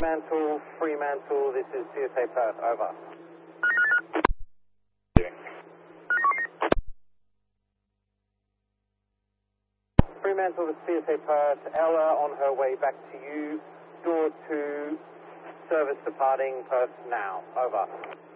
Fremantle, this is CSA Perth, over. Fremantle, this is CSA Perth, Ella on her way back to you, door 2, service departing Perth now, over.